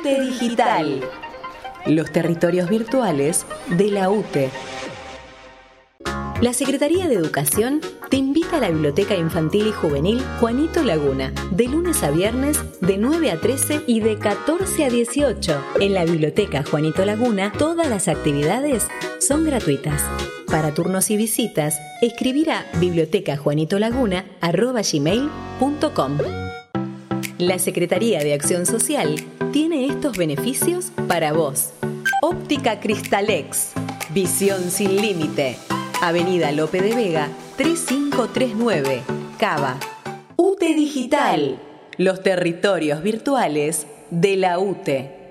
UTE Digital. Los territorios virtuales de la UTE. La Secretaría de Educación te invita a la Biblioteca Infantil y Juvenil Juanito Laguna, de lunes a viernes de 9 a 13 y de 14 a 18. En la Biblioteca Juanito Laguna, todas las actividades son gratuitas. Para turnos y visitas, escribir a bibliotecajuanitolaguna@gmail.com. La Secretaría de Acción Social tiene estos beneficios para vos. Óptica Cristalex, visión sin límite. Avenida Lope de Vega, 3539, Cava. UTE Digital, los territorios virtuales de la UTE.